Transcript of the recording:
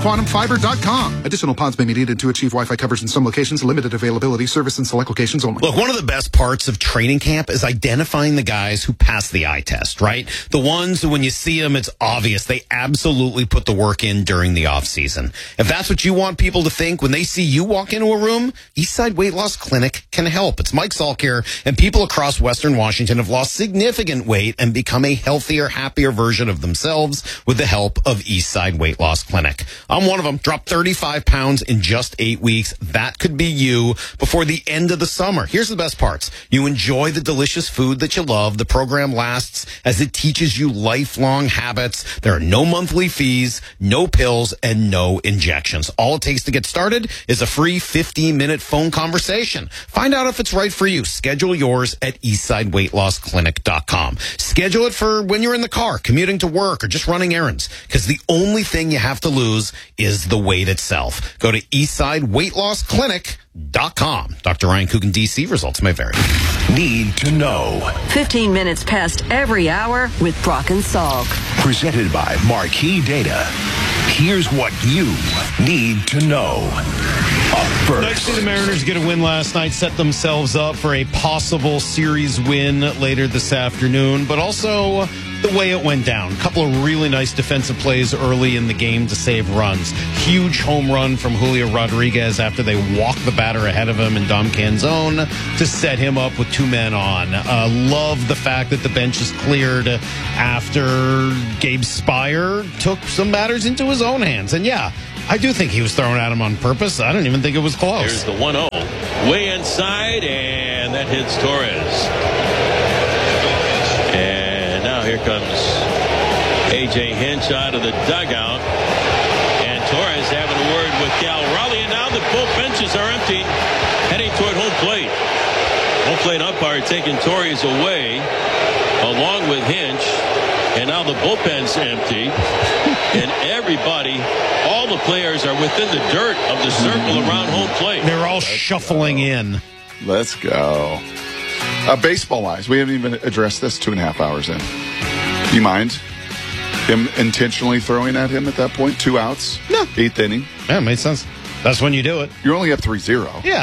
quantumfiber.com. Additional pods may be needed to achieve Wi-Fi coverage in some locations. Limited availability. Service in select locations only. Look, one of the best parts of training camp is identifying the guys who pass the eye test, right? The ones who, when you see them, it's obvious they absolutely put the work in during the off season. If that's what you want people to think when they see you walk into a room, Eastside Weight Loss Clinic can help. It's Mike Salk here, and people across Western Washington have lost significant weight and become a healthier, happier version of themselves with the help of Eastside Weight Loss Clinic. I'm one of them. Dropped 35 pounds in just 8 weeks. That could be you before the end of the summer. Here's the best parts. You enjoy the delicious food that you love. The program lasts as it teaches you lifelong habits. There are no monthly fees, no pills, and no injections. All it takes to get started is a free 15-minute phone conversation. Find out if it's right for you. Schedule yours at eastsideweightlossclinic.com. Schedule it for when you're in the car, commuting to work, or just running errands, because the only thing you have to lose is the weight itself. Go to eastsideweightlossclinic.com. Dr. Ryan Coogan, D.C. Results may vary. Need to know. 15 minutes past every hour with Brock and Salk. Presented by Marquee Data. Here's what you need to know. Up first. Nice to see the Mariners get a win last night, set themselves up for a possible series win later this afternoon, but also the way it went down. A couple of really nice defensive plays early in the game to save runs. Huge home run from Julio Rodriguez after they walked the batter ahead of him in Dom Canzone to set him up with two men on. Love the fact that the bench is cleared after Gabe Spire took some matters into his own hands. And yeah, I do think he was throwing at him on purpose. I don't even think it was close. Here's the 1-0. Way inside, and that hits Torres. And now here comes A.J. Hinch out of the dugout. And Torres having a word with Cal Raleigh. And now the both benches are empty, heading toward home plate. Home plate umpire taking Torres away, along with Hinch. And now the bullpen's empty. And everybody, all the players are within the dirt of the circle around home plate. They're all shuffling in. Let's go. Baseball-wise, we haven't even addressed this 2.5 hours in. Do you mind him intentionally throwing at him at that point? 2 outs? No. 8th inning? Yeah, it made sense. That's when you do it. You're only up 3-0. Yeah.